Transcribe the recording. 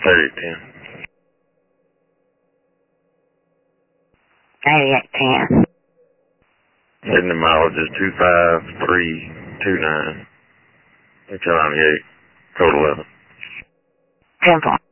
3810. 3810. And the mileage is 25329. HL98, code 11. 10-4.